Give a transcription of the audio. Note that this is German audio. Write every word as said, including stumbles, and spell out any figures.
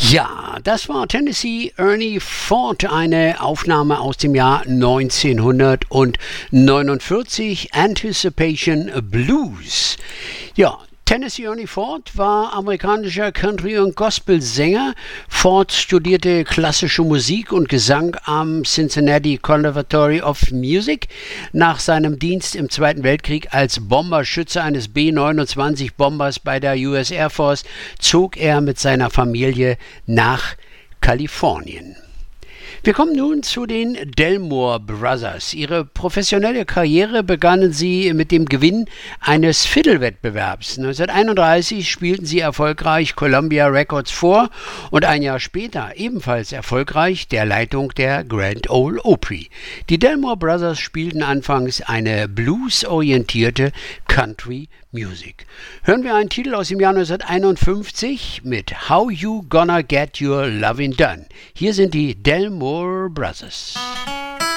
Ja, das war Tennessee Ernie Ford, eine Aufnahme aus dem Jahr neunzehnhundertneunundvierzig, Anticipation Blues. Ja, Tennessee Ernie Ford war amerikanischer Country- und Gospelsänger. Ford studierte klassische Musik und Gesang am Cincinnati Conservatory of Music. Nach seinem Dienst im Zweiten Weltkrieg als Bomberschütze eines B neunundzwanzig Bombers bei der U S Air Force zog er mit seiner Familie nach Kalifornien. Wir kommen nun zu den Delmore Brothers. Ihre professionelle Karriere begannen sie mit dem Gewinn eines Fiddle-Wettbewerbs. neunzehnhunderteinunddreißig spielten sie erfolgreich Columbia Records vor und ein Jahr später ebenfalls erfolgreich der Leitung der Grand Ole Opry. Die Delmore Brothers spielten anfangs eine bluesorientierte Country Music. Hören wir einen Titel aus dem Jahr neunzehnhunderteinundfünfzig mit How You Gonna Get Your Lovin' Done. Hier sind die Delmore Brothers.